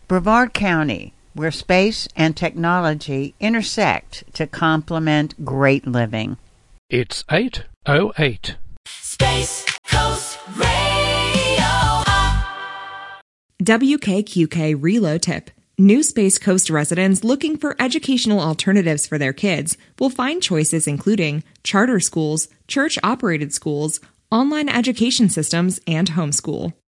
Brevard County, where space and technology intersect to complement great living. It's 8:08. Space Coast Radio. WKQK Reload Tip. New Space Coast residents looking for educational alternatives for their kids will find choices including charter schools, church-operated schools, online education systems, and homeschool.